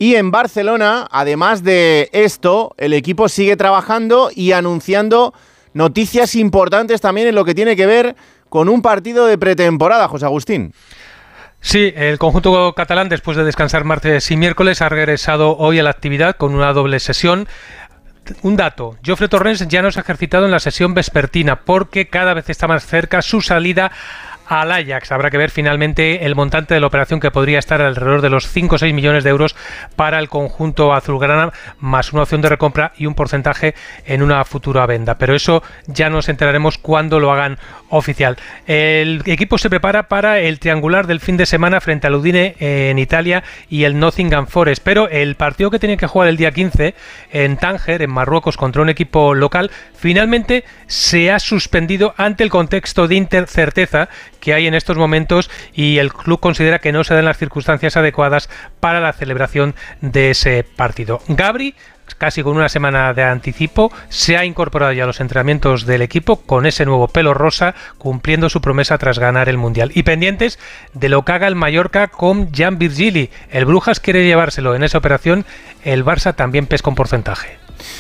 Y en Barcelona, además de esto, el equipo sigue trabajando y anunciando noticias importantes también en lo que tiene que ver con un partido de pretemporada, José Agustín. Sí, el conjunto catalán, después de descansar martes y miércoles, ha regresado hoy a la actividad con una doble sesión. Un dato, Jofre Torrens ya no se ha ejercitado en la sesión vespertina porque cada vez está más cerca su salida al Ajax. Habrá que ver finalmente el montante de la operación, que podría estar alrededor de los 5 o 6 millones de euros para el conjunto azulgrana, más una opción de recompra y un porcentaje en una futura venta. Pero eso ya nos enteraremos cuando lo hagan oficial. El equipo se prepara para el triangular del fin de semana frente al Udine en Italia y el Nottingham Forest. Pero el partido que tenía que jugar el día 15 en Tánger, en Marruecos, contra un equipo local, finalmente se ha suspendido ante el contexto de incerteza que hay en estos momentos, y el club considera que no se dan las circunstancias adecuadas para la celebración de ese partido. Gabri, casi con una semana de anticipo, se ha incorporado ya a los entrenamientos del equipo con ese nuevo pelo rosa, cumpliendo su promesa tras ganar el Mundial. Y pendientes de lo que haga el Mallorca con Jan Virgili. El Brujas quiere llevárselo en esa operación, el Barça también pesca un porcentaje.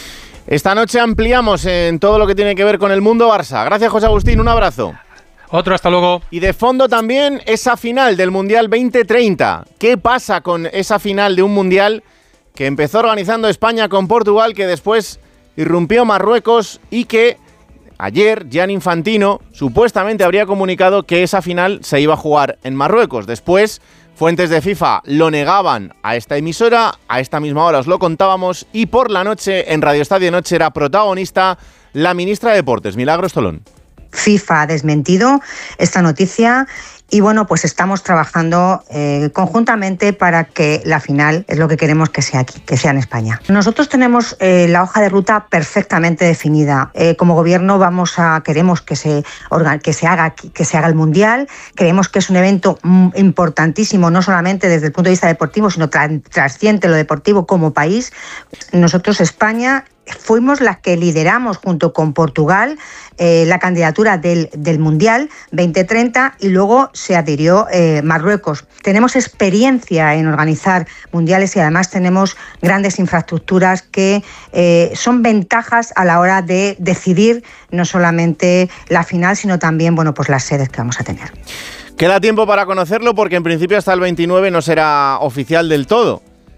Esta noche ampliamos en todo lo que tiene que ver con el mundo Barça. Gracias, José Agustín, un abrazo. Otro, hasta luego. Y de fondo también esa final del Mundial 2030. ¿Qué pasa con esa final de un Mundial que empezó organizando España con Portugal, que después irrumpió Marruecos y que ayer Gianni Infantino supuestamente habría comunicado que esa final se iba a jugar en Marruecos? Después, fuentes de FIFA lo negaban a esta emisora, a esta misma hora os lo contábamos, y por la noche en Radio Estadio Noche era protagonista la ministra de Deportes, Milagros Tolón. FIFA ha desmentido esta noticia y bueno, pues estamos trabajando conjuntamente para que la final, es lo que queremos que sea aquí, que sea en España. Nosotros tenemos la hoja de ruta perfectamente definida. Como gobierno queremos que se haga el Mundial. Creemos que es un evento importantísimo, no solamente desde el punto de vista deportivo, sino trasciende lo deportivo como país. Nosotros, España, fuimos las que lideramos junto con Portugal la candidatura del Mundial 2030 y luego se adhirió Marruecos. Tenemos experiencia en organizar mundiales y además tenemos grandes infraestructuras que son ventajas a la hora de decidir no solamente la final, sino también, bueno, pues las sedes que vamos a tener. Queda tiempo para conocerlo porque en principio hasta el 29 no será oficial del todo.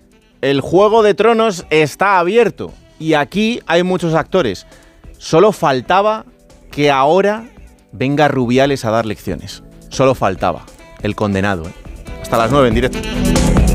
El Juego de Tronos está abierto. Y aquí hay muchos actores. Solo faltaba que ahora venga Rubiales a dar lecciones. Solo faltaba. El condenado. Hasta las 9 en directo.